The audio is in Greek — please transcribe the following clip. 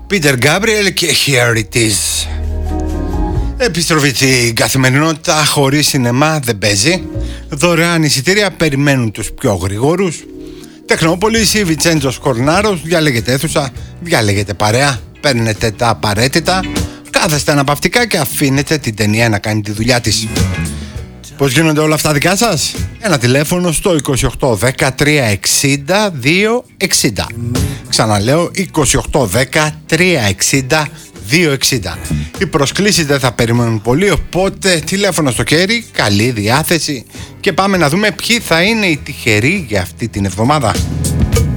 Peter Gabriel και Here It Is. Επιστροφή στην καθημερινότητα, χωρίς σινεμά δεν παίζει. Δωρεάν εισιτήρια περιμένουν τους πιο γρήγορους. Τεχνόπολης ή Βιτσέντζος Κορνάρος, διαλέγετε αίθουσα, διαλέγετε παρέα, παίρνετε τα απαραίτητα, κάθεστε αναπαυτικά και αφήνετε την ταινία να κάνει τη δουλειά της. Πώς γίνονται όλα αυτά δικά σας? Ένα τηλέφωνο στο 2810 360 260. Ξαναλέω 2810 360 260. Οι προσκλήσεις δεν θα περιμένουν πολύ, οπότε τηλέφωνο στο χέρι, καλή διάθεση και πάμε να δούμε ποιοι θα είναι οι τυχεροί για αυτή την εβδομάδα.